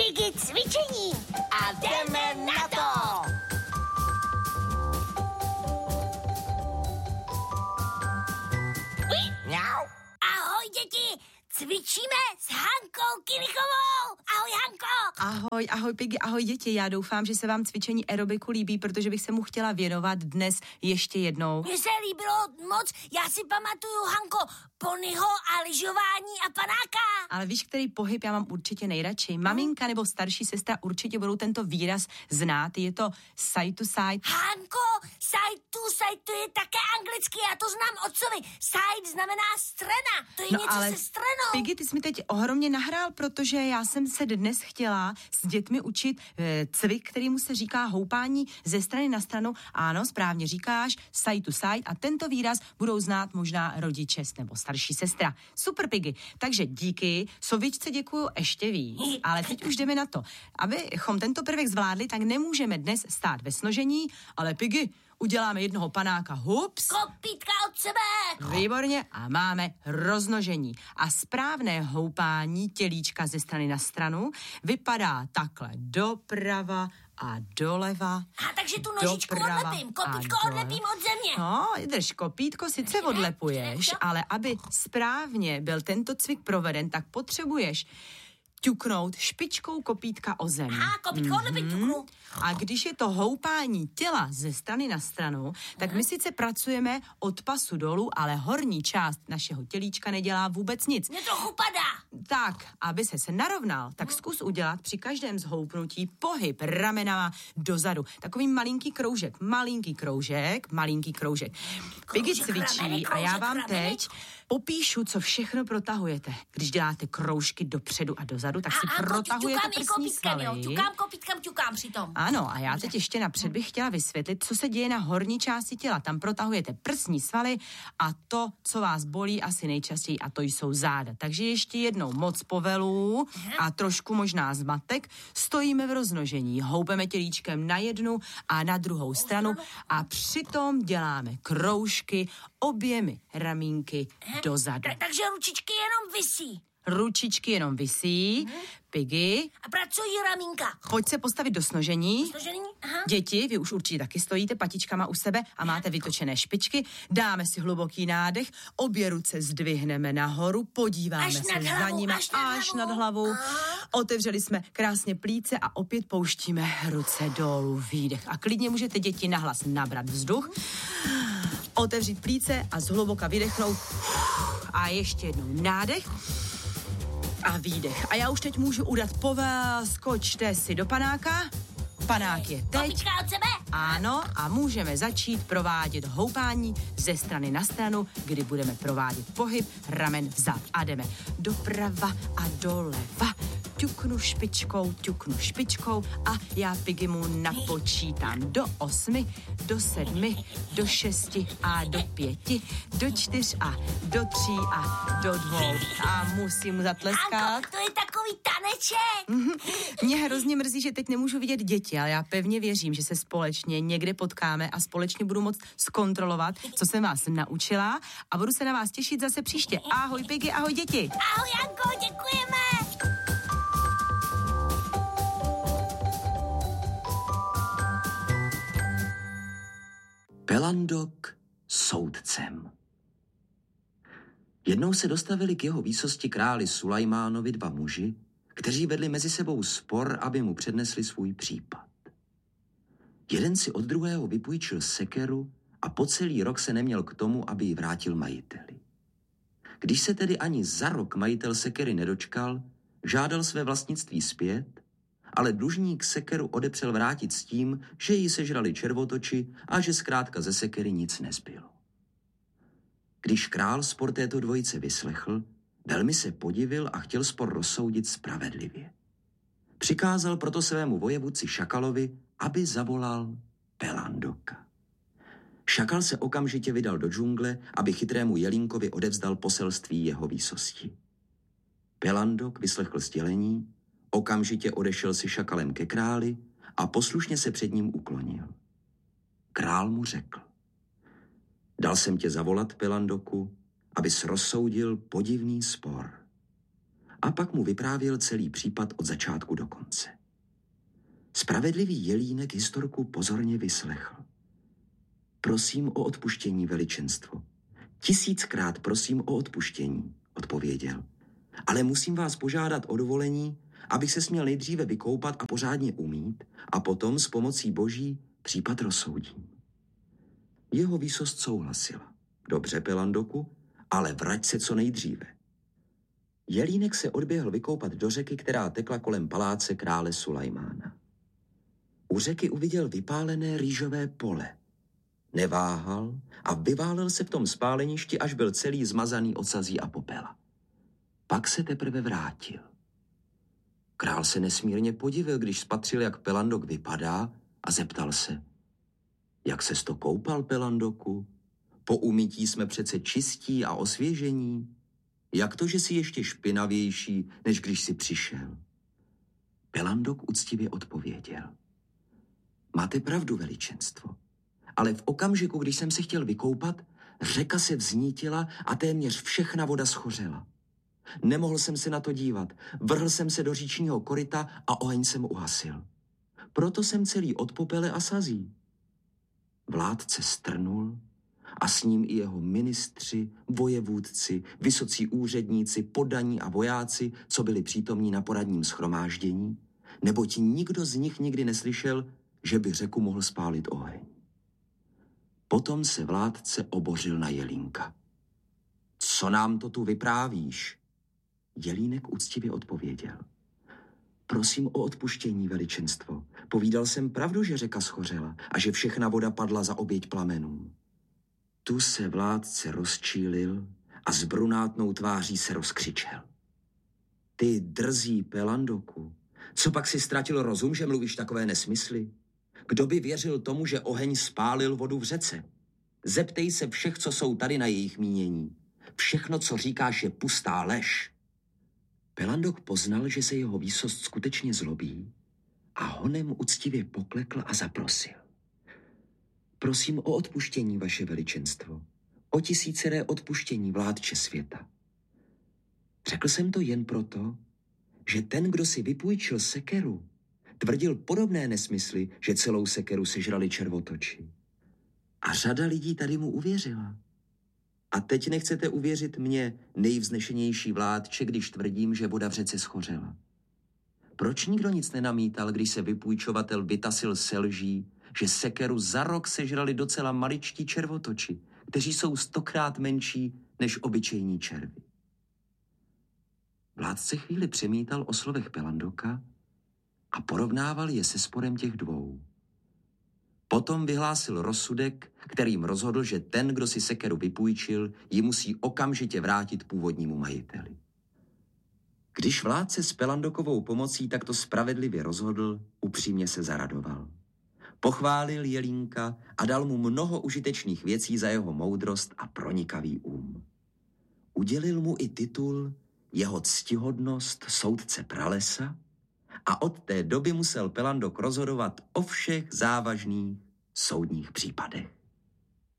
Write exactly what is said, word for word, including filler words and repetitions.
Piggy cvičení a jdeme na to! Mňau. Ahoj, děti! Cvičíme s Hankou Kilichovou! Ahoj, Hanko! Ahoj, ahoj, Piggy, ahoj, děti. Já doufám, že se vám cvičení aerobiku líbí, protože bych se mu chtěla věnovat dnes ještě jednou. Mně se líbilo moc. Já si pamatuju, Hanko, ponyho a lyžování a panáka. Ale víš, který pohyb já mám určitě nejradši? Maminka nebo starší sestra určitě budou tento výraz znát. Je to side to side. Hanko, side to side, to je také anglicky, já to znám otcovi. Side znamená strana, to je no něco ale se stranou. Piggy, ty jsi mi teď ohromně nahrál, protože já jsem se dnes chtěla s dětmi učit e, cvik, kterýmu se říká houpání ze strany na stranu. Ano, správně říkáš, side to side, a tento výraz budou znát možná rodiče nebo starší sestra. Super, Piggy. Takže díky, Sovičce děkuju ještě víc, ale teď už jdeme na to. Abychom tento prvek zvládli, tak nemůžeme dnes stát ve snožení, ale Piggy, uděláme jednoho panáka, hups. Kopítka od sebe. Výborně, a máme roznožení. A správné houpání tělíčka ze strany na stranu vypadá takhle doprava a doleva. A takže tu nožičku odlepím, kopítko odlepím od země. No, drž, kopítko sice odlepuješ, ale aby správně byl tento cvik proveden, tak potřebuješ ťuknout špičkou kopítka o zem. A kopítko odlepím, ťuknu. A když je to houpání těla ze strany na stranu, tak my sice pracujeme od pasu dolů, ale horní část našeho tělíčka nedělá vůbec nic. Mě trochu padá. Tak, aby se se narovnal, tak zkus udělat při každém zhoupnutí pohyb ramenama dozadu. Takový malinký kroužek, malinký kroužek, malinký kroužek. Piggy cvičí a já vám teď popíšu, co všechno protahujete. Když děláte kroužky dopředu a dozadu, tak si a, protahujete prsní svaly. Ťukám kopítkam, ťukám přitom. Ano, a já teď ještě napřed bych chtěla vysvětlit, co se děje na horní části těla. Tam protahujete prsní svaly a to, co vás bolí asi nejčastěji, a to jsou záda. Takže ještě jednou moc povelů a trošku možná zmatek. Stojíme v roznožení, houpeme tělíčkem na jednu a na druhou stranu a přitom děláme kroužky oběmi ramínky dozadu. Ta, takže ručičky jenom visí. Ručičky jenom visí. Piggy. A pracují ramínka. Pojď se postavit do snožení. Snožení? Aha. Děti, vy už určitě taky stojíte patičkama u sebe a máte vytočené špičky. Dáme si hluboký nádech, obě ruce zdvihneme nahoru, podíváme až se nad za hlavu, nimi až nad až hlavu. nad hlavou. Otevřeli jsme krásně plíce a opět pouštíme ruce dolů, výdech. A klidně můžete, děti, nahlas nabrat vzduch, otevřít plíce a zhluboka vydechnout. A ještě jednou nádech a výdech. A já už teď můžu udat povel, skočte si do panáka. Panák je teď. Kopička od sebe. Ano, a můžeme začít provádět houpání ze strany na stranu, kdy budeme provádět pohyb ramen vzad. A jdeme doprava a doleva. Ťuknu špičkou, ťuknu špičkou a já Piggy mu napočítám do osmi, do sedmi, do šesti a do pěti, do čtyř a do tří a do dvou. A musím mu zatleskat. Anko, to je takový taneček. Mě hrozně mrzí, že teď nemůžu vidět děti, ale já pevně věřím, že se společně někde potkáme a společně budu moct zkontrolovat, co jsem vás naučila, a budu se na vás těšit zase příště. Ahoj Piggy, ahoj děti. Ahoj Janko, děkujeme. Pelandok soudcem. Jednou se dostavili k jeho výsosti králi Sulajmánovi dva muži, kteří vedli mezi sebou spor, aby mu přednesli svůj případ. Jeden si od druhého vypůjčil sekeru a po celý rok se neměl k tomu, aby ji vrátil majiteli. Když se tedy ani za rok majitel sekery nedočkal, žádal své vlastnictví zpět, ale dlužník sekeru odepřel vrátit s tím, že ji sežrali červotoči a že zkrátka ze sekery nic nezbylo. Když král spor této dvojice vyslechl, velmi se podivil a chtěl spor rozsoudit spravedlivě. Přikázal proto svému vojevůdci Šakalovi, aby zavolal Pelandoka. Šakal se okamžitě vydal do džungle, aby chytrému jelínkovi odevzdal poselství jeho výsosti. Pelandok vyslechl sdělení, okamžitě odešel si šakalem ke králi a poslušně se před ním uklonil. Král mu řekl: Dal jsem tě zavolat, Pelandoku, abys rozsoudil podivný spor. A pak mu vyprávěl celý případ od začátku do konce. Spravedlivý Jelínek historku pozorně vyslechl. Prosím o odpuštění, veličenstvo. Tisíckrát prosím o odpuštění, odpověděl. Ale musím vás požádat o dovolení, abych se směl nejdříve vykoupat a pořádně umýt a potom s pomocí boží případ rozsoudím. Jeho výsost souhlasila. Dobře, Pelandoku, ale vrať se co nejdříve. Jelínek se odběhl vykoupat do řeky, která tekla kolem paláce krále Sulajmána. U řeky uviděl vypálené rýžové pole. Neváhal a vyválel se v tom spáleništi, až byl celý zmazaný od sazí a popela. Pak se teprve vrátil. Král se nesmírně podivil, když spatřil, jak Pelandok vypadá, a zeptal se: Jak ses to koupal, Pelandoku? Po umytí jsme přece čistí a osvěžení. Jak to, že jsi ještě špinavější, než když jsi přišel? Pelandok úctivě odpověděl: Máte pravdu, veličenstvo, ale v okamžiku, když jsem se chtěl vykoupat, řeka se vznítila a téměř všechna voda schořela. Nemohl jsem se na to dívat, vrhl jsem se do říčního koryta a oheň jsem uhasil. Proto jsem celý od popele a sazí. Vládce strnul a s ním i jeho ministři, vojevůdci, vysocí úředníci, poddaní a vojáci, co byli přítomní na poradním shromáždění, neboť nikdo z nich nikdy neslyšel, že by řeku mohl spálit oheň. Potom se vládce obořil na Jelínka. Co nám to tu vyprávíš? Jelínek úctivě odpověděl: Prosím o odpuštění, veličenstvo. Povídal jsem pravdu, že řeka schořela a že všechna voda padla za oběť plamenům. Tu se vládce rozčílil a s brunátnou tváří se rozkřičel: Ty drzí Pelandoku, co pak si ztratil rozum, že mluvíš takové nesmysly? Kdo by věřil tomu, že oheň spálil vodu v řece? Zeptej se všech, co jsou tady na jejich mínění. Všechno, co říkáš, je pustá lež. Pelandok poznal, že se jeho výsost skutečně zlobí a honem uctivě poklekl a zaprosil: Prosím o odpuštění, vaše veličenstvo. O tisíceré odpuštění, vládče světa. Řekl jsem to jen proto, že ten, kdo si vypůjčil sekeru, tvrdil podobné nesmysly, že celou sekeru sežrali červotoči. A řada lidí tady mu uvěřila. A teď nechcete uvěřit mně, nejvznešenější vládče, když tvrdím, že voda v řece schořela. Proč nikdo nic nenamítal, když se vypůjčovatel vytasil se lží, že sekeru za rok sežrali docela maličtí červotoči, kteří jsou stokrát menší než obyčejní červy? Vládce chvíli přemítal o slovech Pelandoka a porovnával je se sporem těch dvou. Potom vyhlásil rozsudek, kterým rozhodl, že ten, kdo si sekeru vypůjčil, ji musí okamžitě vrátit původnímu majiteli. Když vládce s Pelandokovou pomocí takto spravedlivě rozhodl, upřímně se zaradoval. Pochválil Jelínka a dal mu mnoho užitečných věcí za jeho moudrost a pronikavý um. Udělil mu i titul jeho ctihodnost soudce pralesa a od té doby musel Pelandok rozhodovat o všech závažných soudních případech.